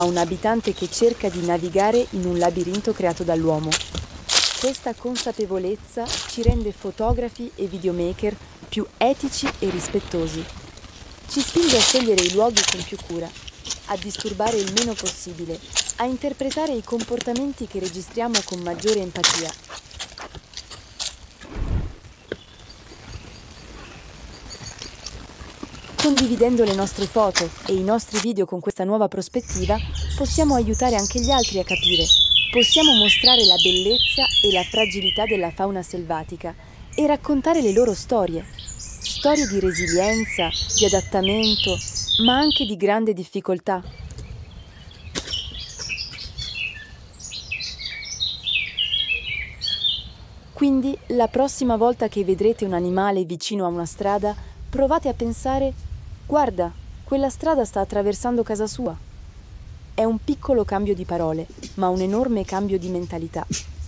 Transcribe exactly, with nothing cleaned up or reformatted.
a un abitante che cerca di navigare in un labirinto creato dall'uomo. Questa consapevolezza ci rende fotografi e videomaker più etici e rispettosi. Ci spinge a scegliere i luoghi con più cura, a disturbare il meno possibile, a interpretare i comportamenti che registriamo con maggiore empatia. Condividendo le nostre foto e i nostri video con questa nuova prospettiva, possiamo aiutare anche gli altri a capire. Possiamo mostrare la bellezza e la fragilità della fauna selvatica e raccontare le loro storie. Storie di resilienza, di adattamento, ma anche di grande difficoltà. Quindi, la prossima volta che vedrete un animale vicino a una strada, provate a pensare: guarda, quella strada sta attraversando casa sua. È un piccolo cambio di parole, ma un enorme cambio di mentalità.